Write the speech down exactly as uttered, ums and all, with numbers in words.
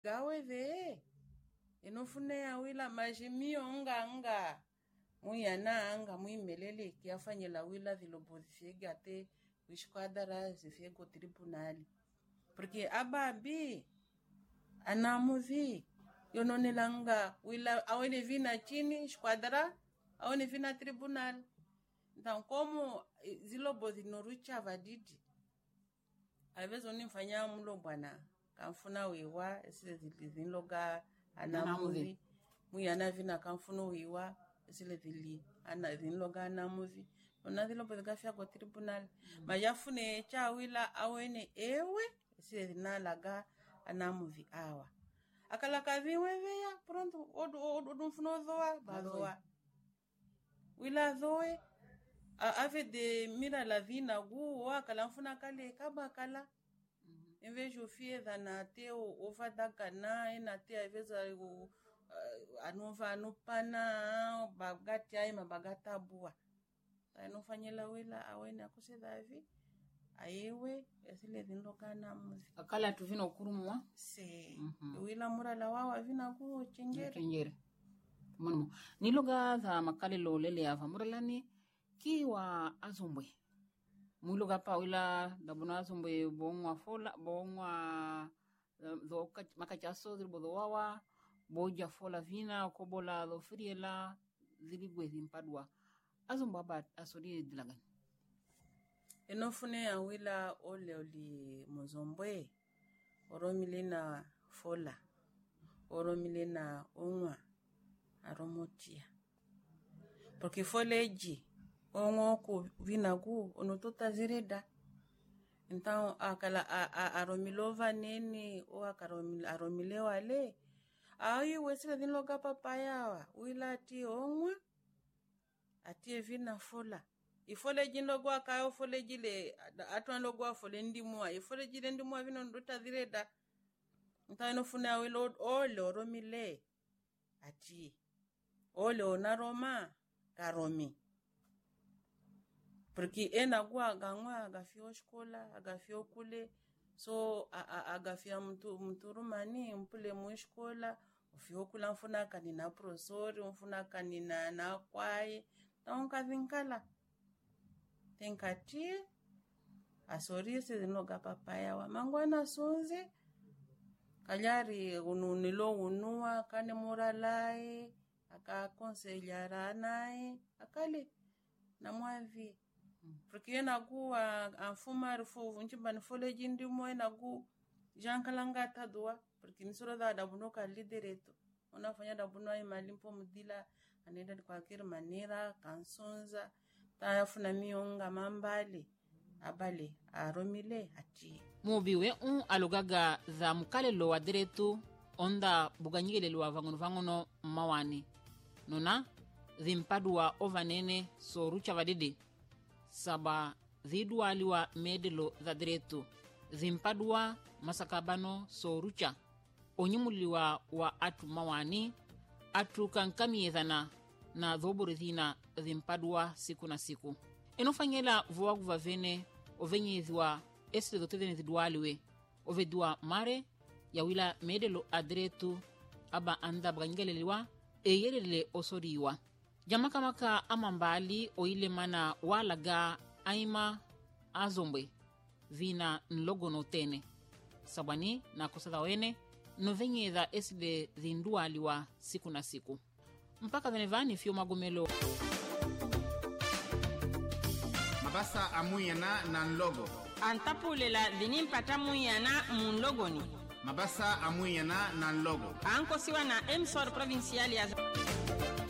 gawe ve enofune ya wila majimio nga nga muyana anga muimelele kiafanyela wila vilobozi fiegate wishkwadara zifiego tribunali porque ababi anamuvi yononelanga wila awene vina chini shkwadara awene vina tribunal então como zilobozi norucha vadidi avezo nimfanya mulo bwana kamfuna wewa esile zilinloga anamuvi muyana vina kamfuna wewa esile zili ana zinloga anamuvi ona zilobozi gafia kwa tribunal mm. Majafune cha wila awene ewe esile zinalaga anamuvi awa akala kaviwe veya pronto odu odu mfuno zoa bazoa wila zoe ave de mira la vina gu wa kala mfuna kale kaba kala invejo fieza na teo ofada kana ina te aveza uh, anova anopana bagati ai mabagata bua anofanyela wila awene akuseda vi ayewe esile zindokana muzi akala tuvino kurumwa se mm -hmm. Wila murala wawa vina ku chengere chengere munmo niloga za makale lo lele ava muralani kiwa azumbwe muloga pa wila dabuna azumbwe bongwa fola bongwa zo makachaso zibodo wawa boja fola vina kobola do friela zilibwe zimpadwa azumbwa ba asori dilagan enofune ya wila ole oli mozombwe oromilena fola oromilena onwa aromotia porque foleji ongo ku vinagu onotota zireda então akala aromilova nene o akaromila aromilewa le ayi wesile dinloga papayawa wila ti onwa ati vina fola ifole jindogo akayo fole jile atwan logo fole ndimwa ifole jile ndimwa vino ndota zireda ntano funa wilo ole oromile ati ole onaroma karomi porque ena gwa gangwa agafio shkola agafio kule so agafia mtu mturumani mpule mwishkola ufio kula mfuna kanina prosori mfuna kanina na kwaye tonka vinkala tenkati asorise zinoga papaya wa mangwana sonze kanyari ununilo unua kane moralai aka konselyara nae akale na mwavi porque na kuwa afuma rufu nchimba ni foleji ndimo na ku jankalanga tadwa porque nisoro da dabunoka lidereto unafanya dabuno ai malimpo mudila anenda kwa kila manera kansonza tayafuna mionga mambale abale aromile ati mubiwe un alugaga za mukalelo wa diretu onda buganyile lwa vangono vangono mawani nona zimpadwa ovanene so rucha vadede saba zidwa liwa medelo za diretu zimpadwa masakabano so rucha onyimuliwa wa atu mawani atu kankamiezana na dhoborithina zimpadwa siku na siku enofanyela voagu vavene ovenyeziwa esile dotevene zidwaliwe ovedua mare ya wila medelo adretu aba anda bagangeleliwa eyelele osoriwa jamakamaka amambali oile mana walaga aima azombwe vina nlogono tene sabani na kosada wene novenyeza esile zindualiwa siku na siku mpaka venevani fio magomelo mabasa amuyana na nlogo antapulela dhinimpata muyana munlogoni mabasa amuyana na nlogo ankosiwa na emsor provincial ya